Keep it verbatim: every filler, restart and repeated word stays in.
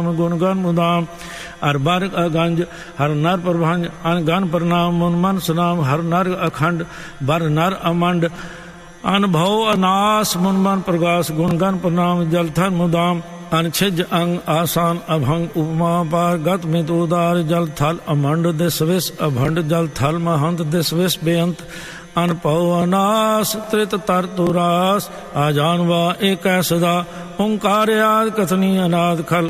गुण गन मुदाम हर बार अगंज हर नर प्रभंज अन गन प्रणाम मुन मन सुनाम हर नर अखंड बर नर अमंड अनुभव अनास मुन मन प्रगास गुण गन प्रणाम जलथन मुदाम अनछिज अंग आसान अभंग उपमा पार गत मित उदार जल थल अमंड दिस विस अभंड जल थल महंत दिस विस बेअंत अनपव अनास त्रित तर तुरास आजानवा एक सदा ओंकार याद कथनी अनाद खल